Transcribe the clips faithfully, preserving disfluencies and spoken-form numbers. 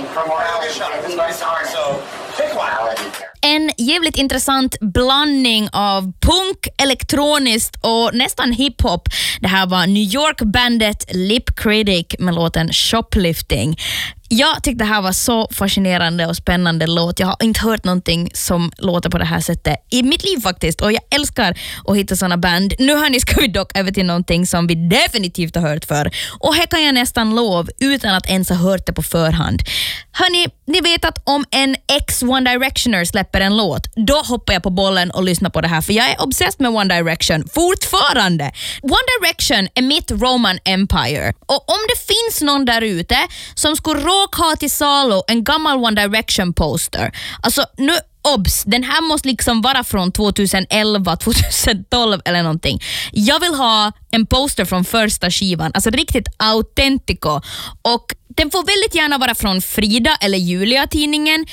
for morality. So pick one. En jävligt intressant blandning av punk, elektroniskt och nästan hiphop. Det här var New York-bandet Lip Critic med låten Shoplifting. Jag tyckte det här var så fascinerande och spännande låt. Jag har inte hört någonting som låter på det här sättet i mitt liv faktiskt. Och jag älskar att hitta såna band. Nu hörni, ska vi dock över till någonting som vi definitivt har hört för. Och här kan jag nästan lov utan att ens ha hört det på förhand. Hörni, ni vet att om en ex One Directioner släpper en låt, då hoppar jag på bollen och lyssnar på det här. För jag är obsessed med One Direction fortfarande. One Direction är mitt Roman Empire. Och om det finns någon där ute som skulle råka ha till salu en gammal One Direction poster. Alltså nu, obs, den här måste liksom vara från tjugoelva, tjugotolv eller någonting. Jag vill ha en poster från första skivan, alltså riktigt autentico. Och den får väldigt gärna vara från Frida eller Julia-tidningen.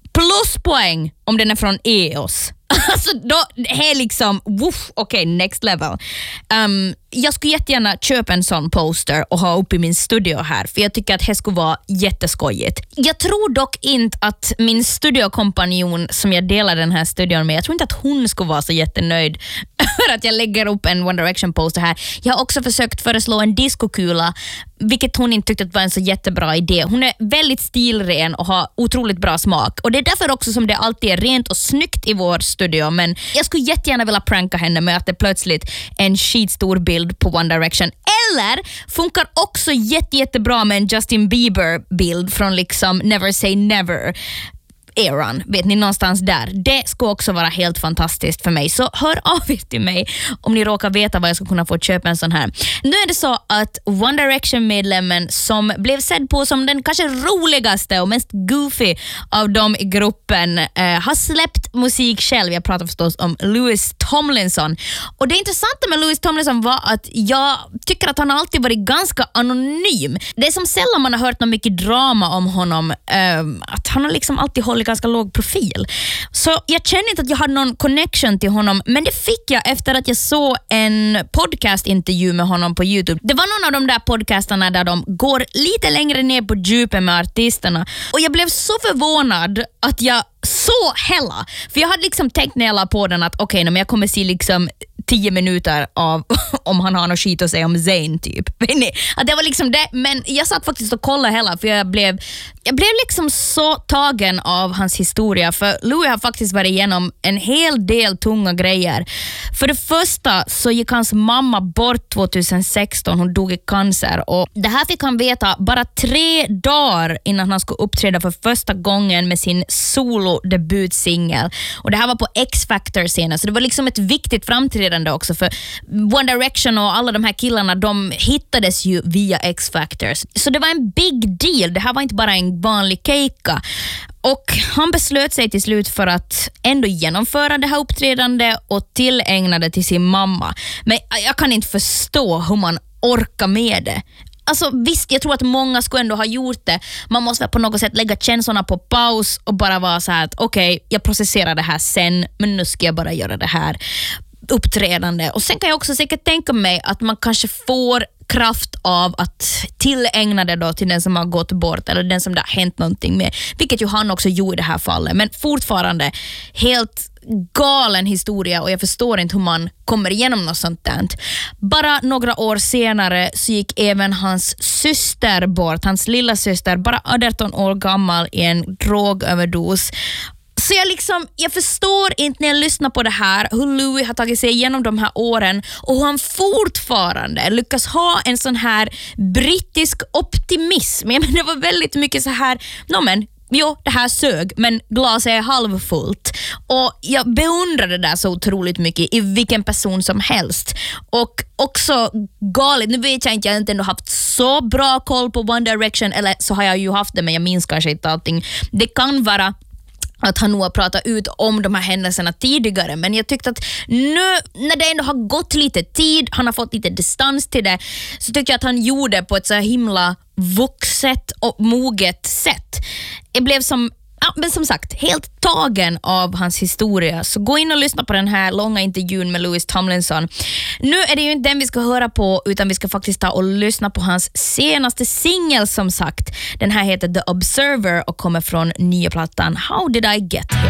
Pluspoäng om den är från E O S. Alltså då är liksom woof, okej, okay, next level. Um, jag skulle jättegärna köpa en sån poster och ha upp i min studio här, för jag tycker att det skulle vara jätteskojigt. Jag tror dock inte att min studiokompanjon som jag delar den här studion med, jag tror inte att hon skulle vara så jättenöjd för att jag lägger upp en One Direction poster här. Jag har också försökt föreslå en diskokula, vilket hon inte tyckte var en så jättebra idé. Hon är väldigt stilren och har otroligt bra smak. Och det är därför också som det alltid är rent och snyggt i vår studio. Men jag skulle jättegärna vilja pranka henne med att det plötsligt är en skitstor bild på One Direction. Eller funkar också jätte, jättebra med en Justin Bieber-bild från liksom Never Say Never eran, vet ni, någonstans där. Det ska också vara helt fantastiskt för mig. Så hör av er till mig om ni råkar veta vad jag ska kunna få köpa en sån här. Nu är det så att One Direction-medlemmen som blev sedd på som den kanske roligaste och mest goofy av dem i gruppen eh, har släppt musik själv. Jag pratar förstås om Louis Tomlinson. Och det intressanta med Louis Tomlinson var att jag tycker att han alltid varit ganska anonym. Det är som sällan man har hört något mycket drama om honom. Eh, att han har liksom alltid hållit ganska låg profil. Så jag känner inte att jag hade någon connection till honom, men det fick jag efter att jag såg en podcastintervju med honom på YouTube. Det var någon av de där podcastarna där de går lite längre ner på djupet med artisterna. Och jag blev så förvånad att jag så hella. För jag hade liksom tänkt när jag la på den att okej, okay, men jag kommer se liksom tio minuter av om han har något skit att säga om Zayn typ. Vet ni? Att det var liksom det, men jag satt faktiskt och kollade hela, för jag blev jag blev liksom så tagen av hans historia, för Louis har faktiskt varit igenom en hel del tunga grejer. För det första så gick hans mamma bort tjugohundrasexton, hon dog i cancer, och det här fick han veta bara tre dagar innan han skulle uppträda för första gången med sin solo-debutsingel. Och det här var på X-Factor-scenen, så det var liksom ett viktigt framträdande också, för One Direction och alla de här killarna, de hittades ju via X-Factors. Så det var en big deal, det här var inte bara en vanlig keika. Och han beslöt sig till slut för att ändå genomföra det här uppträdande och tillägna det till sin mamma. Men jag kan inte förstå hur man orkar med det. Alltså visst, jag tror att många skulle ändå ha gjort det. Man måste på något sätt lägga känslorna på paus och bara vara så här att okej, okay, jag processerar det här sen, men nu ska jag bara göra det här uppträdande. Och sen kan jag också säkert tänka mig att man kanske får kraft av att tillägna det då till den som har gått bort eller den som det har hänt någonting med, vilket ju han också gjorde i det här fallet. Men fortfarande helt galen historia, och jag förstår inte hur man kommer igenom något sånt där. Bara några år senare så gick även hans syster bort, hans lilla syster, bara arton år gammal, i en drogöverdos. Så jag liksom, jag förstår inte när jag lyssnar på det här hur Louis har tagit sig igenom de här åren och hur han fortfarande lyckas ha en sån här brittisk optimism. Jag menar, det var väldigt mycket så här, no men, jo, det här sög, men glaset är halvfullt. Och jag beundrar det där så otroligt mycket i vilken person som helst. Och också galet, nu vet jag inte, jag har inte ändå haft så bra koll på One Direction, eller så har jag ju haft det, men jag minns kanske inte allting. Det kan vara att han nog har pratat ut om de här händelserna tidigare, men jag tyckte att nu när det ändå har gått lite tid, han har fått lite distans till det, så tycker jag att han gjorde på ett så himla vuxet och moget sätt. Det blev som Ja, men som sagt, helt tagen av hans historia. Så gå in och lyssna på den här långa intervjun med Louis Tomlinson. Nu är det ju inte den vi ska höra på, utan vi ska faktiskt ta och lyssna på hans senaste singel som sagt. Den här heter The Observer och kommer från nya plattan How Did I Get Here?